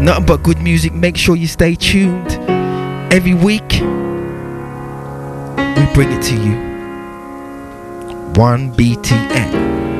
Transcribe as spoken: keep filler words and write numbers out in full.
Nothing but good music. Make sure you stay tuned. Every week we bring it to you. one B T N.